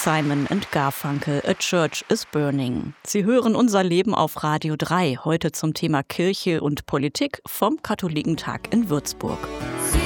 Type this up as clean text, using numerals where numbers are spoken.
Simon & Garfunkel, A Church is Burning. Sie hören Unser Leben auf Radio 3, heute zum Thema Kirche und Politik vom Katholikentag in Würzburg.